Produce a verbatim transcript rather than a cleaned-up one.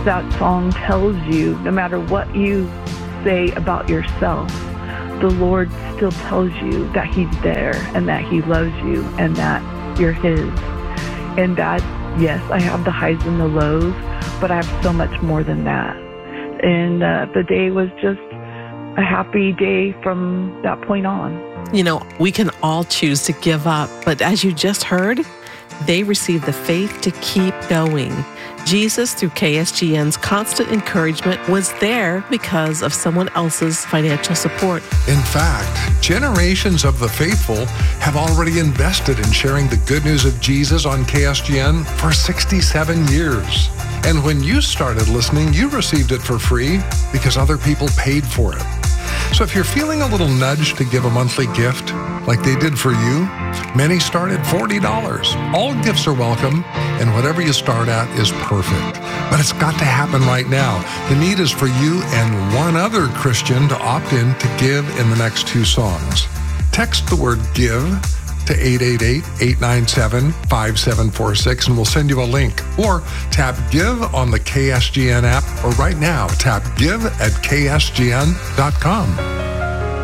that song tells you, no matter what you say about yourself, the Lord still tells you that he's there and that he loves you and that you're his. And that, yes, I have the highs and the lows, but I have so much more than that. And uh, the day was just a happy day from that point on. You know, we can all choose to give up, but as you just heard, they received the faith to keep going. Jesus, through K S G N's constant encouragement, was there because of someone else's financial support. In fact, generations of the faithful have already invested in sharing the good news of Jesus on K S G N for sixty-seven years. And when you started listening, you received it for free because other people paid for it. So if you're feeling a little nudge to give a monthly gift, like they did for you, many start at forty dollars. All gifts are welcome, and whatever you start at is perfect. But it's got to happen right now. The need is for you and one other Christian to opt in to give in the next two songs. Text the word GIVE to eight eight eight, eight nine seven, five seven four six, and we'll send you a link. Or tap Give on the K S G N app, or right now, tap give at K S G N dot com.